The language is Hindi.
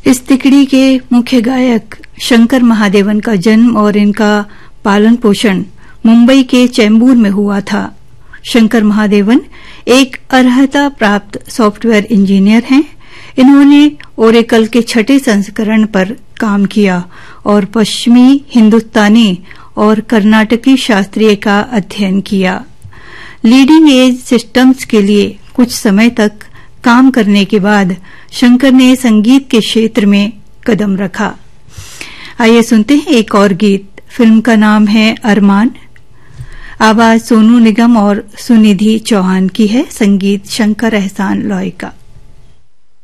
इस तिकड़ी के मुख्य गायक शंकर महादेवन का जन्म और इनका पालन पोषण मुंबई के चेंबूर में हुआ था। शंकर महादेवन एक अर्हता प्राप्त सॉफ्टवेयर इंजीनियर हैं। इन्होंने ओरेकल के 6ठे संस्करण पर काम किया और पश्चिमी, हिंदुस्तानी और कर्नाटकी शास्त्रीय का अध्ययन किया। लीडिंग एज सिस्टम्स के लिए कुछ समय तक काम करने के बाद शंकर ने संगीत के क्षेत्र में कदम रखा। आइए सुनते हैं एक और गीत। फिल्म का नाम है अरमान। आवाज सोनू निगम और सुनिधि चौहान की है, संगीत शंकर एहसान लॉय का।